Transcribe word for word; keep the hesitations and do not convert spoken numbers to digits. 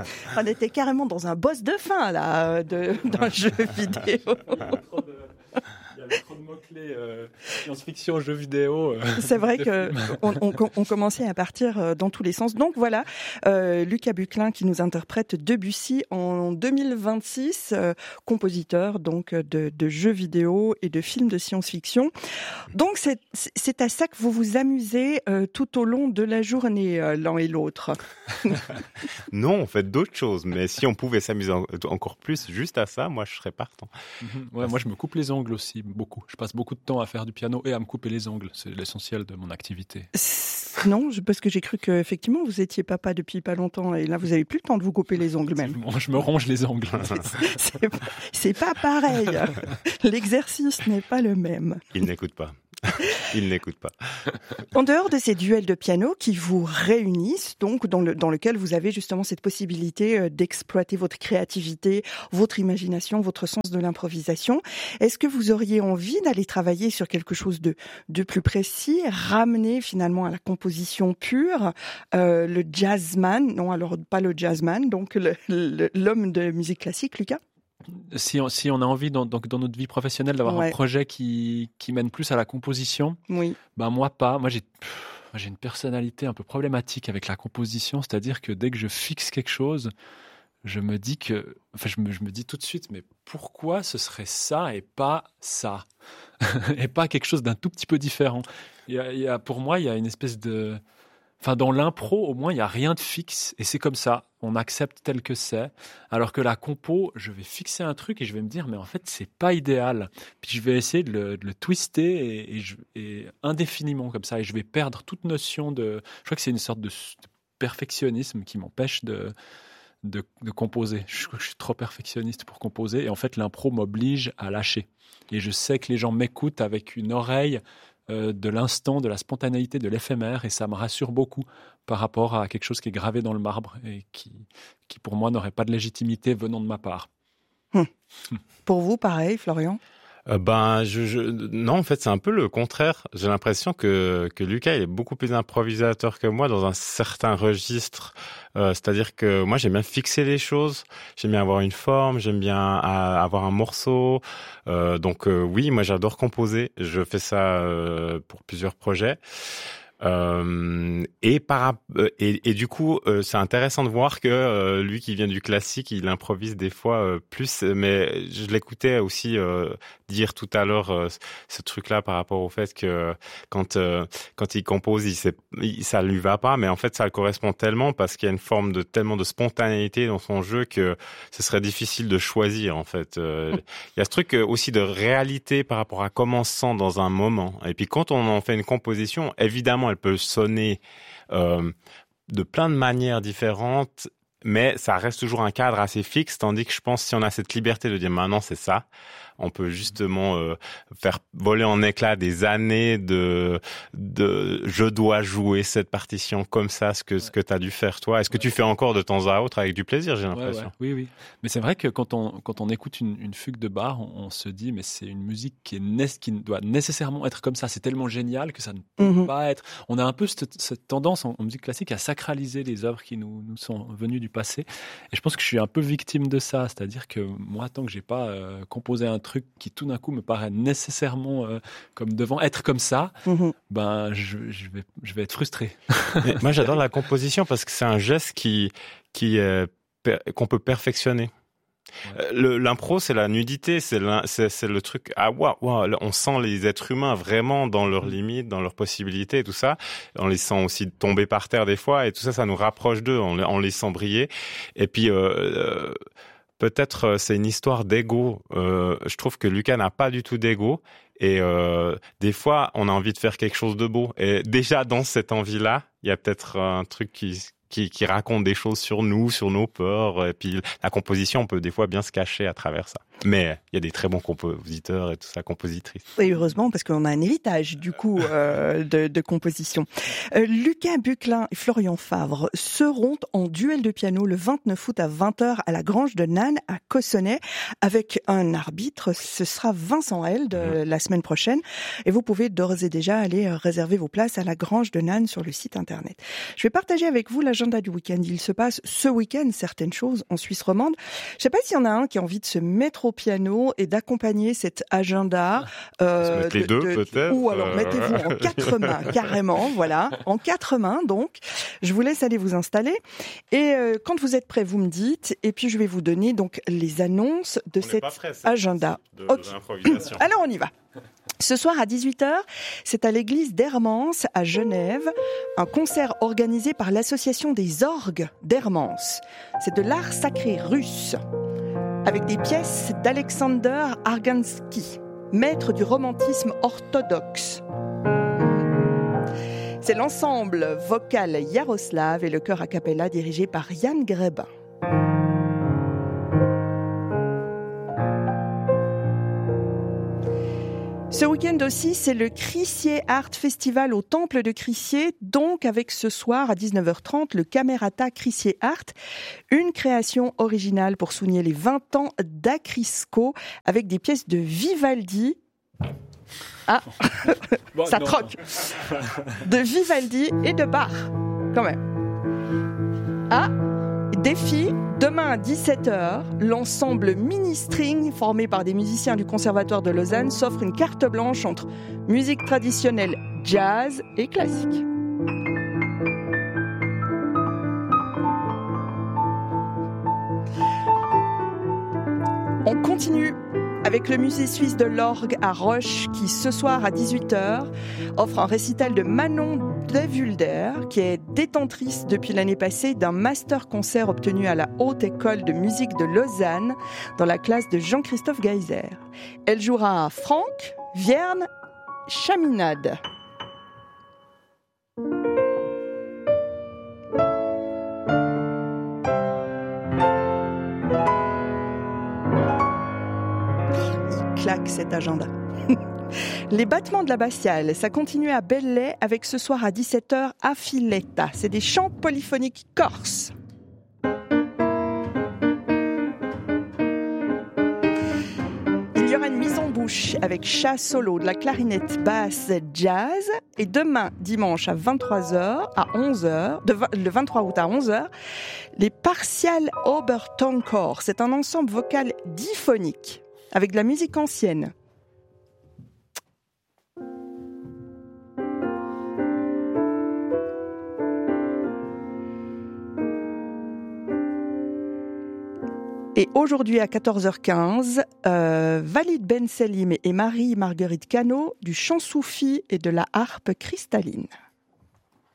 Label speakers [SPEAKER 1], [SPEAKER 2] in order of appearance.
[SPEAKER 1] On était carrément dans un boss de fin, là, de, d'un jeu vidéo.
[SPEAKER 2] Il y avait trop de mots-clés, euh, science-fiction, jeux vidéo. Euh,
[SPEAKER 1] C'est vrai qu'on on, on commençait à partir dans tous les sens. Donc voilà, euh, Lucas Buclin qui nous interprète Debussy en deux mille vingt-six, euh, compositeur donc de, de jeux vidéo et de films de science-fiction. Donc c'est, c'est à ça que vous vous amusez euh, tout au long de la journée, euh, l'un et l'autre.
[SPEAKER 3] Non, on fait d'autres choses, mais si on pouvait s'amuser en, encore plus juste à ça, moi je serais partant.
[SPEAKER 2] Mm-hmm. Ouais, moi je me coupe les ongles aussi. Beaucoup. Je passe beaucoup de temps à faire du piano et à me couper les ongles. C'est l'essentiel de mon activité.
[SPEAKER 1] Non, parce que j'ai cru qu'effectivement, vous étiez papa depuis pas longtemps et là, vous avez plus le temps de vous couper les ongles même.
[SPEAKER 2] Je me ronge les ongles.
[SPEAKER 1] C'est, c'est pas pareil. L'exercice n'est pas le même.
[SPEAKER 3] Il n'écoute pas. Il n'écoute pas.
[SPEAKER 1] En dehors de ces duels de piano qui vous réunissent, donc dans, le, dans lequel vous avez justement cette possibilité d'exploiter votre créativité, votre imagination, votre sens de l'improvisation, est-ce que vous auriez envie d'aller travailler sur quelque chose de, de plus précis, ramener finalement à la composition pure euh, le jazzman, non alors pas le jazzman, donc le, le, l'homme de musique classique, Lucas ?
[SPEAKER 2] Si on, si on a envie dans, donc dans notre vie professionnelle d'avoir
[SPEAKER 1] ouais.
[SPEAKER 2] un projet qui, qui mène plus à la composition,
[SPEAKER 1] oui.
[SPEAKER 2] ben moi pas. Moi j'ai, pff, j'ai une personnalité un peu problématique avec la composition, c'est-à-dire que dès que je fixe quelque chose, je me dis que, enfin je me, je me dis tout de suite, mais pourquoi ce serait ça et pas ça et pas quelque chose d'un tout petit peu différent. Il y a, il y a, pour moi, il y a une espèce de Enfin, dans l'impro, au moins, il n'y a rien de fixe. Et c'est comme ça. On accepte tel que c'est. Alors que la compo, je vais fixer un truc et je vais me dire, mais en fait, c'est pas idéal. Puis je vais essayer de le, de le twister et, et, je, et indéfiniment comme ça. Et je vais perdre toute notion de... Je crois que c'est une sorte de, de perfectionnisme qui m'empêche de, de, de composer. Je crois que je suis trop perfectionniste pour composer. Et en fait, l'impro m'oblige à lâcher. Et je sais que les gens m'écoutent avec une oreille Euh, de l'instant, de la spontanéité, de l'éphémère, et ça me rassure beaucoup par rapport à quelque chose qui est gravé dans le marbre et qui, qui pour moi, n'aurait pas de légitimité venant de ma part.
[SPEAKER 1] Hum. Pour vous, pareil, Florian ?
[SPEAKER 3] Euh, ben, je, je, non, en fait, c'est un peu le contraire. J'ai l'impression que, que Lucas, il est beaucoup plus improvisateur que moi dans un certain registre. Euh, c'est-à-dire que moi, j'aime bien fixer les choses. J'aime bien avoir une forme. J'aime bien à, avoir un morceau. Euh, donc, euh, oui, moi, j'adore composer. Je fais ça euh, pour plusieurs projets. Euh, et par et, et du coup euh, c'est intéressant de voir que euh, lui qui vient du classique, il improvise des fois euh, plus, mais je l'écoutais aussi euh, dire tout à l'heure euh, ce truc-là par rapport au fait que quand euh, quand il compose, il sait, il, ça lui va pas, mais en fait ça le correspond tellement parce qu'il y a une forme de tellement de spontanéité dans son jeu que ce serait difficile de choisir en fait. Euh, il y a ce truc aussi de réalité par rapport à comment on se sent dans un moment. Et puis quand on en fait une composition, évidemment elle peut sonner euh, de plein de manières différentes, mais ça reste toujours un cadre assez fixe, tandis que je pense que si on a cette liberté de dire maintenant c'est ça, on peut justement euh, faire voler en éclats des années de de je dois jouer cette partition comme ça, ce que ouais. ce que tu as dû faire toi. Est-ce que ouais. tu fais encore de temps à autre avec du plaisir, j'ai l'impression.
[SPEAKER 2] Ouais, ouais. Oui oui. Mais c'est vrai que quand on quand on écoute une, une fugue de Bach, on, on se dit mais c'est une musique qui est né- qui doit nécessairement être comme ça, c'est tellement génial que ça ne peut mm-hmm. pas être. On a un peu cette, cette tendance en, en musique classique à sacraliser les œuvres qui nous nous sont venues du passé. Et je pense que je suis un peu victime de ça, c'est-à-dire que moi tant que j'ai pas euh, composé un truc qui tout d'un coup me paraît nécessairement euh, comme devant être comme ça, mmh. ben je, je vais je vais être frustré.
[SPEAKER 3] Mais moi j'adore la composition parce que c'est un geste qui qui euh, per, qu'on peut perfectionner. Ouais. Le, l'impro, c'est la nudité, c'est, c'est, c'est le truc. Ah waouh, wow, on sent les êtres humains vraiment dans leurs limites, dans leurs possibilités et tout ça. On les sent aussi tomber par terre des fois et tout ça, ça nous rapproche d'eux. On, on les sent briller. Et puis euh, euh, peut-être c'est une histoire d'ego. Euh, je trouve que Lucas n'a pas du tout d'ego. Et euh, des fois, on a envie de faire quelque chose de beau. Et déjà, dans cette envie-là, il y a peut-être un truc qui, qui, qui raconte des choses sur nous, sur nos peurs. Et puis, la composition, on peut des fois bien se cacher à travers ça. Mais il y a des très bons compositeurs et tout ça, compositrices.
[SPEAKER 1] Et heureusement, parce qu'on a un héritage, du coup, euh, de, de composition. Euh, Lucas Buclin et Florian Favre seront en duel de piano le vingt-neuf août à vingt heures à la Grange de Nannes, à Cossonay, avec un arbitre. Ce sera Vincent Held, mmh. la semaine prochaine. Et vous pouvez d'ores et déjà aller réserver vos places à la Grange de Nannes sur le site internet. Je vais partager avec vous l'agenda du week-end. Il se passe ce week-end certaines choses en Suisse romande. Je ne sais pas s'il y en a un qui a envie de se mettre au piano et d'accompagner cet agenda.
[SPEAKER 3] Euh, de, les deux, de, peut-être.
[SPEAKER 1] Ou alors mettez-vous en quatre mains, carrément, voilà, en quatre mains. Donc, je vous laisse aller vous installer. Et euh, quand vous êtes prêts, vous me dites. Et puis, je vais vous donner donc les annonces de
[SPEAKER 3] on
[SPEAKER 1] cet
[SPEAKER 3] prêt,
[SPEAKER 1] agenda.
[SPEAKER 3] De, okay. de l'improvisation.
[SPEAKER 1] Alors, on y va. Ce soir à dix-huit heures, c'est à l'église d'Hermance à Genève, un concert organisé par l'association des orgues d'Hermance. C'est de l'art sacré russe, avec des pièces d'Alexander Argansky, maître du romantisme orthodoxe. C'est l'ensemble vocal Yaroslav et le chœur a cappella dirigé par Yann Grebin. Ce week-end aussi, c'est le Crissier Art Festival au Temple de Crissier, donc avec ce soir à dix-neuf heures trente, le Camerata Crissier Art, une création originale pour souligner les vingt ans d'Acrisco avec des pièces de Vivaldi. Ah, bon, ça non. troque. De Vivaldi et de Bach, quand même. Ah, défi, demain à dix-sept heures, l'ensemble Mini-String, formé par des musiciens du Conservatoire de Lausanne, s'offre une carte blanche entre musique traditionnelle, jazz et classique. On continue avec le musée suisse de l'orgue à Roche qui, ce soir à dix-huit heures, offre un récital de Manon Devulder, qui est détentrice depuis l'année passée d'un master concert obtenu à la Haute École de musique de Lausanne dans la classe de Jean-Christophe Geiser. Elle jouera à Franck, Vierne, Chaminade. Claque cet agenda. Les battements de l'abbatiale, ça continue à Belley avec ce soir à dix-sept heures à Filetta. C'est des chants polyphoniques corses. Il y aura une mise en bouche avec chat solo, de la clarinette basse jazz. Et demain, dimanche à vingt-trois heures, à onze heures, de, le vingt-trois août à onze heures, les Partial Obertonchor. C'est un ensemble vocal diphonique avec de la musique ancienne. Et aujourd'hui à quatorze heures quinze, euh, Walid Ben Selim et Marie-Marguerite Cano du chant soufi et de la harpe cristalline.